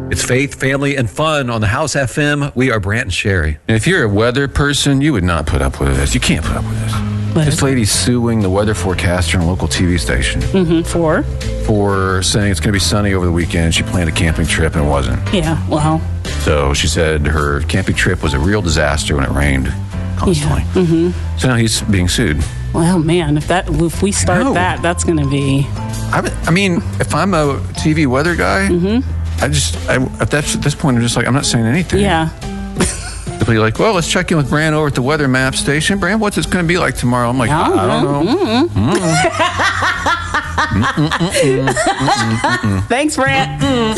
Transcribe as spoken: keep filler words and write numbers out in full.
It's faith, family, and fun on the House F M. We are Brant and Sherry. And if you're a weather person, you would not put up with this. You can't put up with this. What This is lady's suing the weather forecaster on a local T V station Mm-hmm. For? for saying it's going to be sunny over the weekend. She planned a camping trip and it wasn't. Yeah, well, So she said her camping trip was a real disaster when it rained constantly. yeah. Mm-hmm. So now he's being sued. Well, man, if that if we start No. that, that's going to be... I, I mean, if I'm a T V weather guy, Mm-hmm. I just, I, at, that, at this point, I'm just like, I'm not saying anything. Yeah. They'll be like, well, let's check in with Bran over at the weather map station. Bran, what's it going to be like tomorrow? I'm like, I don't I don't know. know. Mm-mm. Mm-mm, mm-mm, mm-mm, mm-mm, mm-mm. Thanks, Brant.